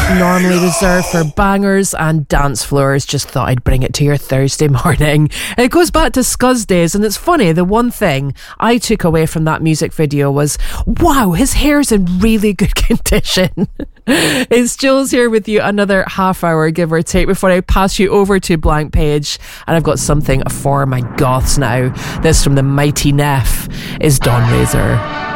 normally reserved for bangers and dance floors. Just thought I'd bring it to your Thursday morning. It goes back to Scuzz days, and it's funny, the one thing I took away from that music video was, wow, his hair's in really good condition. It's Jules here with you another half hour, give or take, before I pass you over to Blank Page. And I've got something for my goths now. This from the mighty Neff is Dawn Razor.